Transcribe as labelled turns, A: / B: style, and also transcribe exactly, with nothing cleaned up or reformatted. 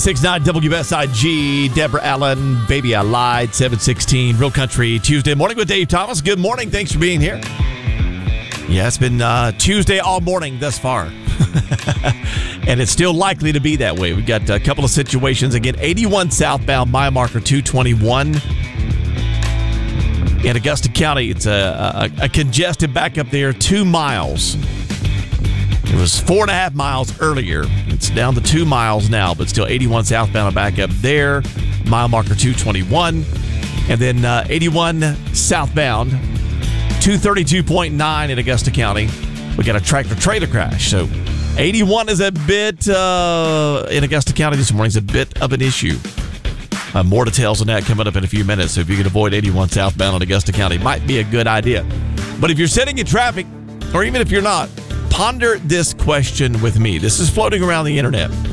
A: six nine W S I G, Deborah Allen, Baby I Lied, seven sixteen, Real Country Tuesday morning with Dave Thomas. Good morning. Thanks for being here. Yeah, it's been uh, Tuesday all morning thus far. And it's still likely to be that way. We've got a couple of situations. Again, eighty-one southbound, mile marker two twenty-one. In Augusta County, it's a, a, a congested backup there, two miles. It was four and a half miles earlier. It's down to two miles now, but still eighty-one southbound a backup there. Mile marker two twenty-one. And then uh, eighty-one southbound, two thirty-two point nine in Augusta County. We got a tractor-trailer crash. So eighty-one is a bit, uh, in Augusta County this morning, is a bit of an issue. Uh, more details on that coming up in a few minutes. So if you can avoid eighty-one southbound in Augusta County, might be a good idea. But if you're sitting in traffic, or even if you're not, ponder this question with me. This is floating around the internet.